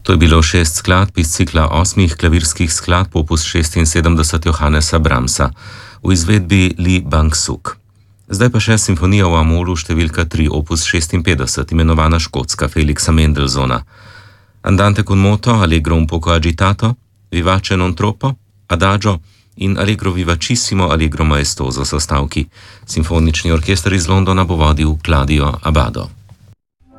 To je bilo 6 skladb iz cikla 8 klavirskih skladb opus 76 Johannesa Brahmsa v izvedbi Lee Bang-suk. Zdaj pa še simfonija v A-molu številka 3 opus 56, imenovana škotska Felixa Mendelssohna. Andante con moto, allegro un poco agitato, vivace non troppo, adagio in allegro vivacissimo, allegro maestoso so stavki. Simfonični orkester iz Londona bo vodil Claudio Abbado.